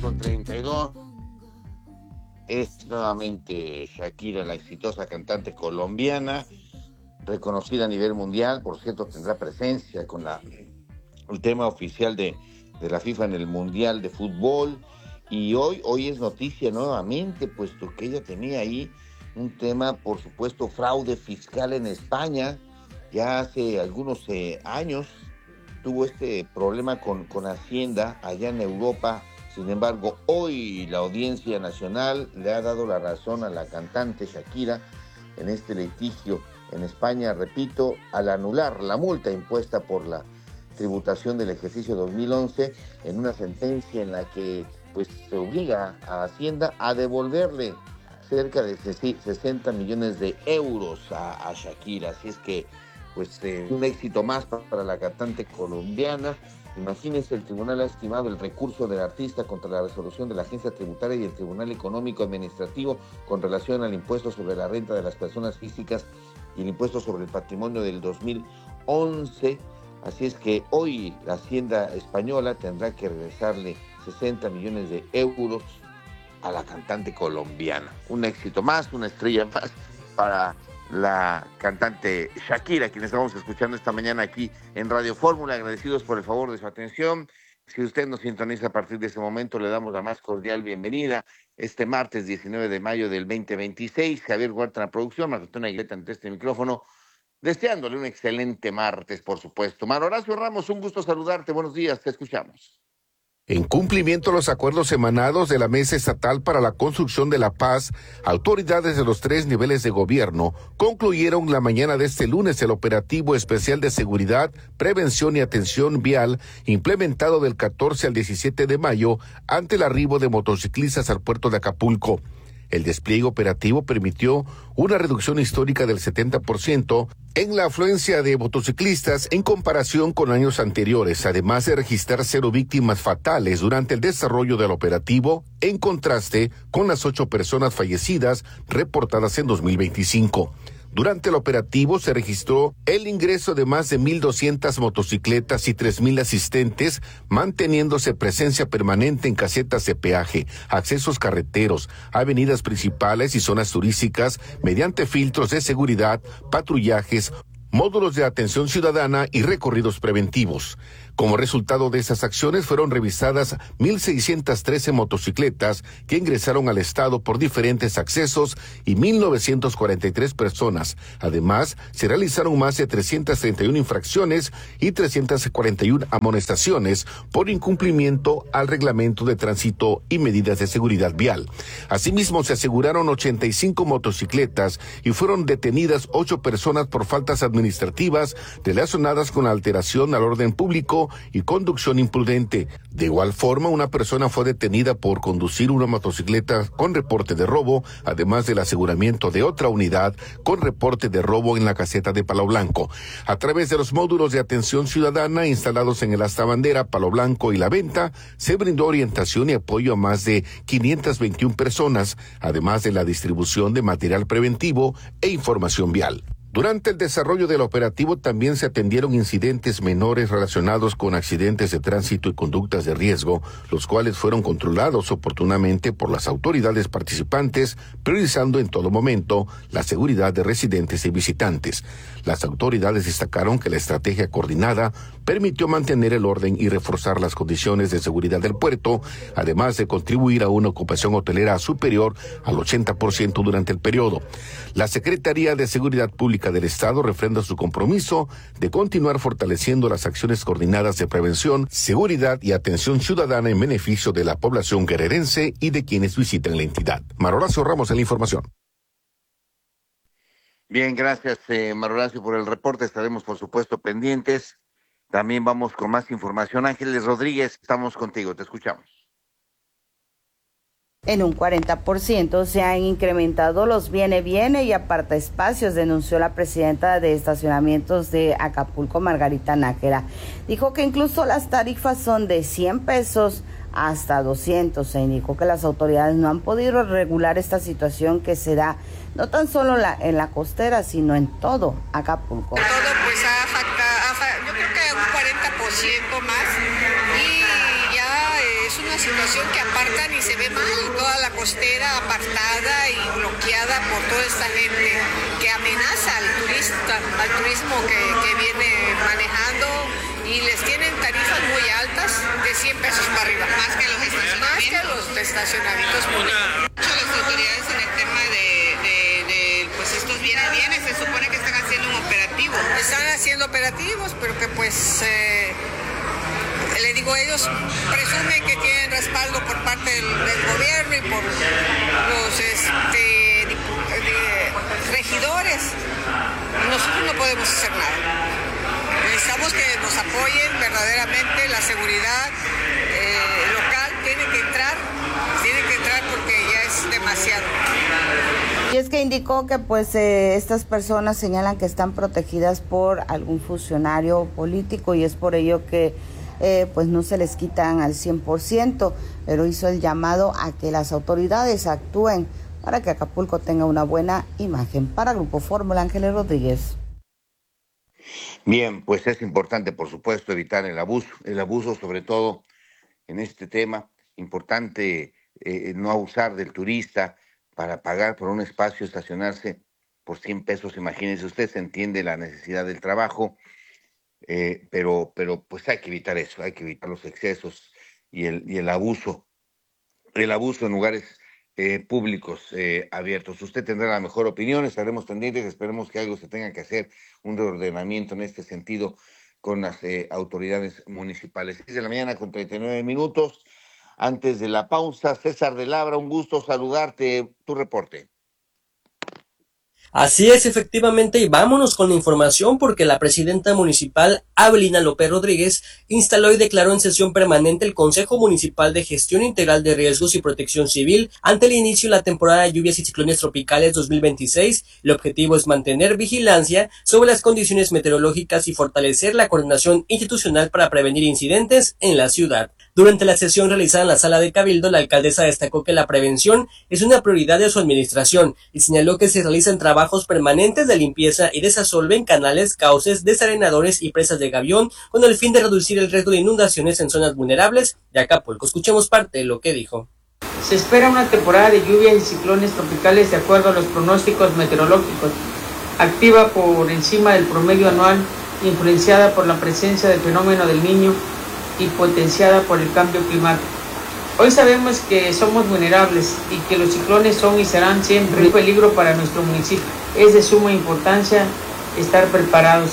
6:32. Es nuevamente Shakira, la exitosa cantante colombiana, reconocida a nivel mundial. Por cierto, tendrá presencia con el tema oficial de la FIFA en el Mundial de Fútbol. Y hoy es noticia nuevamente, puesto que ella tenía ahí un tema, por supuesto, fraude fiscal en España. Ya hace algunos años tuvo este problema con Hacienda allá en Europa. Sin embargo, hoy la Audiencia Nacional le ha dado la razón a la cantante Shakira en este litigio en España, repito, al anular la multa impuesta por la tributación del ejercicio 2011 en una sentencia en la que pues se obliga a Hacienda a devolverle cerca de 60 millones de euros a Shakira. Así es que pues un éxito más para la cantante colombiana. Imagínense, el tribunal ha estimado el recurso del artista contra la resolución de la agencia tributaria y el Tribunal Económico Administrativo con relación al impuesto sobre la renta de las personas físicas y el impuesto sobre el patrimonio del 2011. Así es que hoy la Hacienda española tendrá que regresarle 60 millones de euros a la cantante colombiana. Un éxito más, una estrella más para la cantante Shakira, quien estamos escuchando esta mañana aquí en Radio Fórmula. Agradecidos por el favor de su atención. Si usted nos sintoniza a partir de ese momento, le damos la más cordial bienvenida este martes 19 de mayo del 2026. Javier Huerta en la producción, Marco Antonio Aguilera ante este micrófono, deseándole un excelente martes, por supuesto. Mar Horacio Ramos, un gusto saludarte. Buenos días, te escuchamos. En cumplimiento a los acuerdos emanados de la Mesa Estatal para la Construcción de la Paz, autoridades de los 3 niveles de gobierno concluyeron la mañana de este lunes el operativo especial de seguridad, prevención y atención vial implementado del 14 al 17 de mayo ante el arribo de motociclistas al puerto de Acapulco. El despliegue operativo permitió una reducción histórica del 70% en la afluencia de motociclistas en comparación con años anteriores, además de registrar 0 víctimas fatales durante el desarrollo del operativo, en contraste con las 8 personas fallecidas reportadas en 2025. Durante el operativo se registró el ingreso de más de 1,200 motocicletas y 3,000 asistentes, manteniéndose presencia permanente en casetas de peaje, accesos carreteros, avenidas principales y zonas turísticas mediante filtros de seguridad, patrullajes, módulos de atención ciudadana y recorridos preventivos. Como resultado de esas acciones fueron revisadas 1,613 motocicletas que ingresaron al estado por diferentes accesos y 1,943 personas. Además, se realizaron más de 331 infracciones y 341 amonestaciones por incumplimiento al reglamento de tránsito y medidas de seguridad vial. Asimismo, se aseguraron 85 motocicletas y fueron detenidas 8 personas por faltas administrativas relacionadas con la alteración al orden público y conducción imprudente. De igual forma, una persona fue detenida por conducir una motocicleta con reporte de robo, además del aseguramiento de otra unidad con reporte de robo en la caseta de Palo Blanco. A través de los módulos de atención ciudadana instalados en el Asta Bandera, Palo Blanco y La Venta, se brindó orientación y apoyo a más de 521 personas, además de la distribución de material preventivo e información vial. Durante el desarrollo del operativo también se atendieron incidentes menores relacionados con accidentes de tránsito y conductas de riesgo, los cuales fueron controlados oportunamente por las autoridades participantes, priorizando en todo momento la seguridad de residentes y visitantes. Las autoridades destacaron que la estrategia coordinada permitió mantener el orden y reforzar las condiciones de seguridad del puerto, además de contribuir a una ocupación hotelera superior al 80% durante el periodo. La Secretaría de Seguridad Pública del Estado refrenda su compromiso de continuar fortaleciendo las acciones coordinadas de prevención, seguridad y atención ciudadana en beneficio de la población guerrerense y de quienes visitan la entidad. Mar Horacio Ramos en la información. Bien, gracias, Mar Horacio, por el reporte. Estaremos, por supuesto, pendientes. También vamos con más información. Ángeles Rodríguez, estamos contigo, te escuchamos. En un 40% se han incrementado los viene y aparta espacios, denunció la presidenta de estacionamientos de Acapulco, Margarita Nájera. Dijo que incluso las tarifas son de 100 pesos hasta 200. Se indicó que las autoridades no han podido regular esta situación que se da no tan solo en la costera, sino en todo Acapulco. Todo pues yo creo que un 40% más, y ya es una una situación que apartan y se ve mal, toda la costera apartada y bloqueada por toda esta gente que amenaza al turismo que viene manejando, y les tienen tarifas muy altas de 100 pesos para arriba. Más que los estacionamientos públicos. Las autoridades en el tema de pues estos bienes se supone que están haciendo un operativo. Están haciendo operativos, pero que pues le digo, ellos presumen que tienen respaldo por parte del gobierno y por los regidores. Nosotros no podemos hacer nada. Necesitamos que nos apoyen verdaderamente. La seguridad local tiene que entrar porque ya es demasiado. Y es que indicó que pues estas personas señalan que están protegidas por algún funcionario político y es por ello que pues no se les quitan al 100%, pero hizo el llamado a que las autoridades actúen para que Acapulco tenga una buena imagen. Para Grupo Fórmula, Ángeles Rodríguez. Bien, pues es importante, por supuesto, evitar el abuso sobre todo en este tema. Importante no abusar del turista para pagar por un espacio, estacionarse por 100 pesos. Imagínense usted, se entiende la necesidad del trabajo, pero pues hay que evitar eso, hay que evitar los excesos y el abuso en lugares públicos abiertos. Usted tendrá la mejor opinión, estaremos pendientes, esperemos que algo se tenga que hacer, un reordenamiento en este sentido con las autoridades municipales. 6 de la mañana con 39 minutos. Antes de la pausa, César de Labra, un gusto saludarte, tu reporte. Así es, efectivamente, y vámonos con la información porque la presidenta municipal, Abelina López Rodríguez, instaló y declaró en sesión permanente el Consejo Municipal de Gestión Integral de Riesgos y Protección Civil ante el inicio de la temporada de lluvias y ciclones tropicales 2026. El objetivo es mantener vigilancia sobre las condiciones meteorológicas y fortalecer la coordinación institucional para prevenir incidentes en la ciudad. Durante la sesión realizada en la sala de Cabildo, la alcaldesa destacó que la prevención es una prioridad de su administración y señaló que se realizan trabajos permanentes de limpieza y desasolve en canales, cauces, desarenadores y presas de gavión con el fin de reducir el riesgo de inundaciones en zonas vulnerables de Acapulco. Escuchemos parte de lo que dijo. Se espera una temporada de lluvias y ciclones tropicales de acuerdo a los pronósticos meteorológicos, activa por encima del promedio anual, influenciada por la presencia del fenómeno del Niño y potenciada por el cambio climático. Hoy sabemos que somos vulnerables y que los ciclones son y serán siempre un peligro para nuestro municipio. Es de suma importancia estar preparados.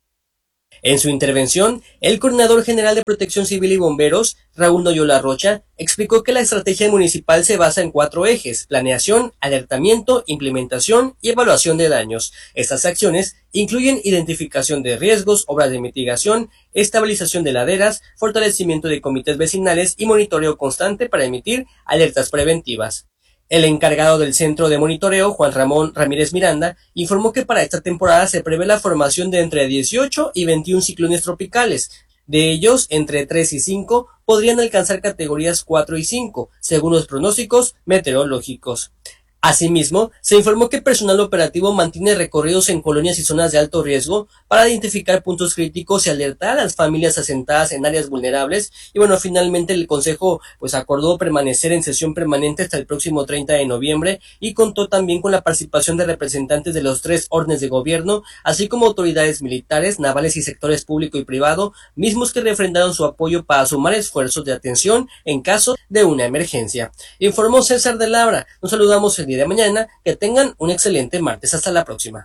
En su intervención, el coordinador general de Protección Civil y Bomberos, Raúl Noyola Rocha, explicó que la estrategia municipal se basa en 4 ejes: planeación, alertamiento, implementación y evaluación de daños. Estas acciones incluyen identificación de riesgos, obras de mitigación, estabilización de laderas, fortalecimiento de comités vecinales y monitoreo constante para emitir alertas preventivas. El encargado del centro de monitoreo, Juan Ramón Ramírez Miranda, informó que para esta temporada se prevé la formación de entre 18 y 21 ciclones tropicales. De ellos, entre 3 y 5 podrían alcanzar categorías 4 y 5, según los pronósticos meteorológicos. Asimismo, se informó que personal operativo mantiene recorridos en colonias y zonas de alto riesgo para identificar puntos críticos y alertar a las familias asentadas en áreas vulnerables. Y bueno, finalmente el Consejo acordó permanecer en sesión permanente hasta el próximo 30 de noviembre y contó también con la participación de representantes de los 3 órdenes de gobierno, así como autoridades militares, navales y sectores público y privado, mismos que refrendaron su apoyo para sumar esfuerzos de atención en caso de una emergencia. Informó César de Labra. Nos saludamos el día de mañana. Que tengan un excelente martes. Hasta la próxima.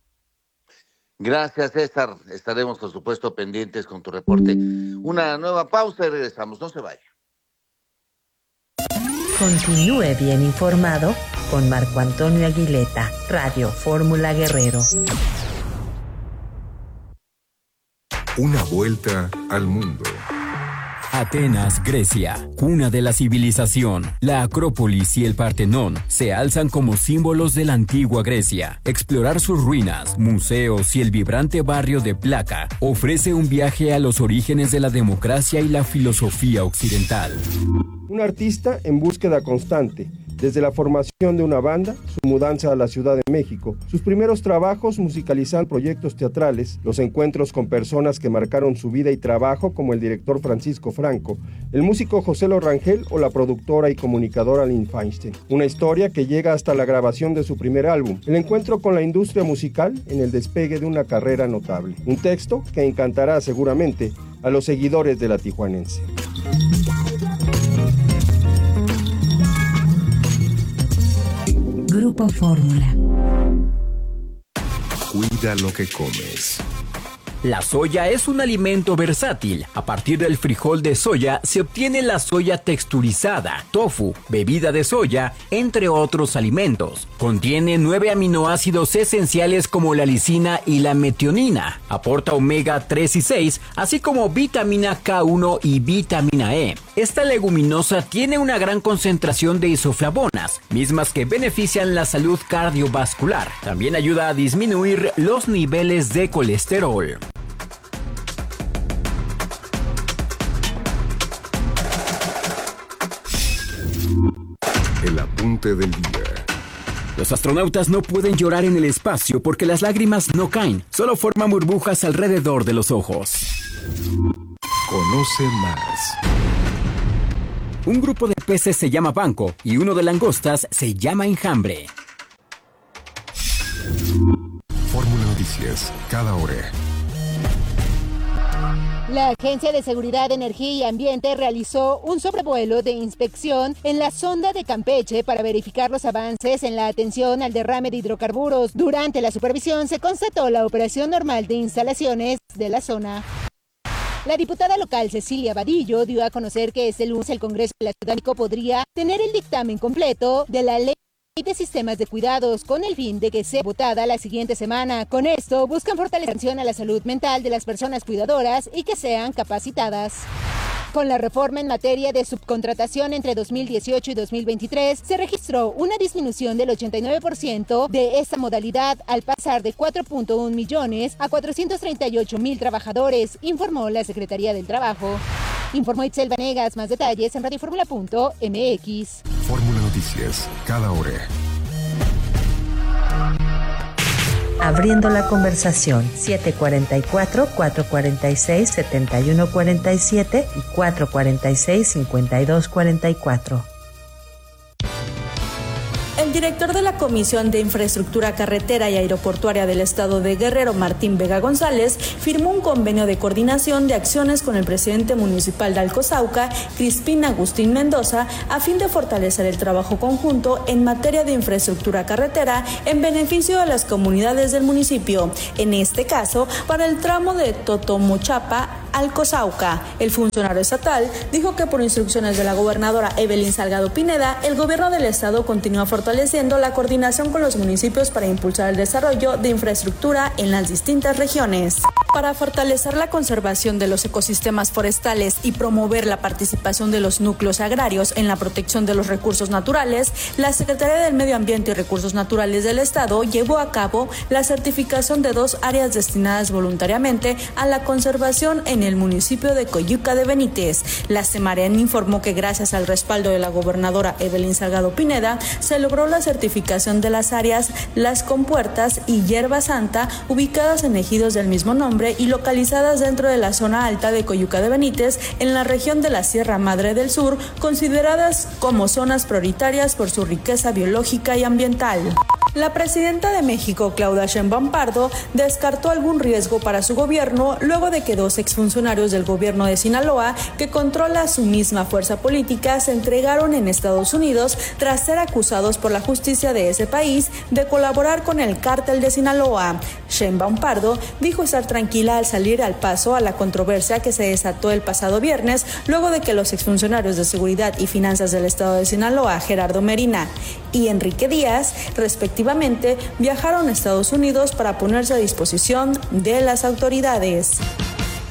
Gracias, César. Estaremos, por supuesto, pendientes con tu reporte. Una nueva pausa y regresamos. No se vaya. Continúe bien informado con Marco Antonio Aguileta, Radio Fórmula Guerrero. Una vuelta al mundo. Atenas, Grecia, cuna de la civilización. La Acrópolis y el Partenón se alzan como símbolos de la antigua Grecia. Explorar sus ruinas, museos y el vibrante barrio de Plaka ofrece un viaje a los orígenes de la democracia y la filosofía occidental. Un artista en búsqueda constante, desde la formación de una banda, su mudanza a la Ciudad de México, sus primeros trabajos musicalizando proyectos teatrales, los encuentros con personas que marcaron su vida y trabajo como el director Francisco Franco, el músico José Lo Rangel o la productora y comunicadora Lynn Feinstein. Una historia que llega hasta la grabación de su primer álbum, el encuentro con la industria musical en el despegue de una carrera notable. Un texto que encantará seguramente a los seguidores de La Tijuanense. Grupo Fórmula. Cuida lo que comes. La soya es un alimento versátil. A partir del frijol de soya se obtiene la soya texturizada, tofu, bebida de soya, entre otros alimentos. Contiene 9 aminoácidos esenciales como la lisina y la metionina. Aporta omega 3 y 6, así como vitamina K1 y vitamina E. Esta leguminosa tiene una gran concentración de isoflavonas, mismas que benefician la salud cardiovascular. También ayuda a disminuir los niveles de colesterol. El apunte del día. Los astronautas no pueden llorar en el espacio porque las lágrimas no caen, solo forman burbujas alrededor de los ojos. Conoce más. Un grupo de peces se llama banco y uno de langostas se llama enjambre. Fórmula Noticias, cada hora. La Agencia de Seguridad, Energía y Ambiente realizó un sobrevuelo de inspección en la sonda de Campeche para verificar los avances en la atención al derrame de hidrocarburos. Durante la supervisión se constató la operación normal de instalaciones de la zona. La diputada local Cecilia Vadillo dio a conocer que este lunes el Congreso de la Ciudad de México podría tener el dictamen completo de la ley de sistemas de cuidados con el fin de que sea votada la siguiente semana. Con esto buscan fortalecer la atención a la salud mental de las personas cuidadoras y que sean capacitadas. Con la reforma en materia de subcontratación entre 2018 y 2023, se registró una disminución del 89% de esta modalidad al pasar de 4.1 millones a 438,000 trabajadores, informó la Secretaría del Trabajo. Informó Itzel Vanegas, más detalles en radioformula.mx. Fórmula Noticias, cada hora. Abriendo la conversación, 744-446-7147 y 446-5244. El director de la Comisión de Infraestructura Carretera y Aeroportuaria del Estado de Guerrero, Martín Vega González, firmó un convenio de coordinación de acciones con el presidente municipal de Alcozauca, Crispín Agustín Mendoza, a fin de fortalecer el trabajo conjunto en materia de infraestructura carretera en beneficio de las comunidades del municipio. En este caso, para el tramo de Totomochapa, Alcozauca. El funcionario estatal dijo que por instrucciones de la gobernadora Evelyn Salgado Pineda, el gobierno del estado continúa fortaleciendo la coordinación con los municipios para impulsar el desarrollo de infraestructura en las distintas regiones. Para fortalecer la conservación de los ecosistemas forestales y promover la participación de los núcleos agrarios en la protección de los recursos naturales, la Secretaría del Medio Ambiente y Recursos Naturales del Estado llevó a cabo la certificación de 2 áreas destinadas voluntariamente a la conservación en el municipio de Coyuca de Benítez. La Semarén informó que gracias al respaldo de la gobernadora Evelyn Salgado Pineda, se logró la certificación de las áreas Las Compuertas y Hierba Santa, ubicadas en ejidos del mismo nombre y localizadas dentro de la zona alta de Coyuca de Benítez, en la región de la Sierra Madre del Sur, consideradas como zonas prioritarias por su riqueza biológica y ambiental. La presidenta de México, Claudia Sheinbaum Pardo, descartó algún riesgo para su gobierno luego de que 2 exfuncionarios del gobierno de Sinaloa, que controla su misma fuerza política, se entregaron en Estados Unidos tras ser acusados por la justicia de ese país de colaborar con el cártel de Sinaloa. Sheinbaum Pardo dijo estar tranquila al salir al paso a la controversia que se desató el pasado viernes luego de que los exfuncionarios de Seguridad y Finanzas del estado de Sinaloa, Gerardo Merina y Enrique Díaz, respectivamente, viajaron a Estados Unidos para ponerse a disposición de las autoridades.